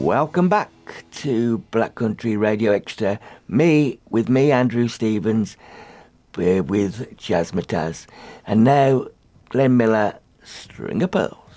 Welcome back to Black Country Radio Extra. With me, Andrew Stevens, with Jazzmatazz. And now, Glenn Miller, String of Pearls.